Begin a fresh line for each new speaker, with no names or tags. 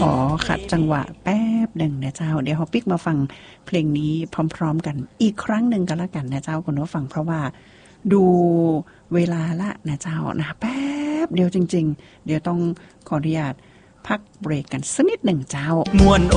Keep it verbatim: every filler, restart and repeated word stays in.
อขัดจังหวะแป๊บหนึ่งนะเจ้าเดี๋ยวเราปิกมาฟังเพลงนี้พร้อมๆกันอีกครั้งหนึ่งกันละกันนะเจ้าคุณผู้ฟังเพราะว่าดูเวลาละนะเจ้านะแป๊บเดียวจริงๆเดี๋ยวต้องขออนุญาตพักเบรกกันสักนิดหนึ่งเจ้ามวน